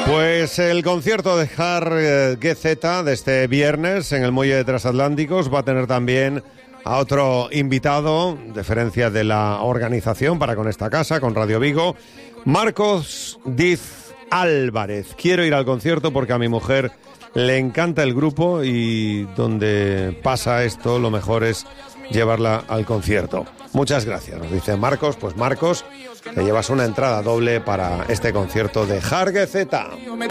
Pues el concierto de Hark GZ de este viernes en el Muelle de Transatlánticos va a tener también a otro invitado, deferencia de la organización para con esta casa, con Radio Vigo, Marcos Diz Álvarez. Quiero ir al concierto porque a mi mujer le encanta el grupo y donde pasa esto lo mejor es llevarla al concierto. Muchas gracias, nos dice Marcos. Pues Marcos, te llevas una entrada doble para este concierto de Hark GZ.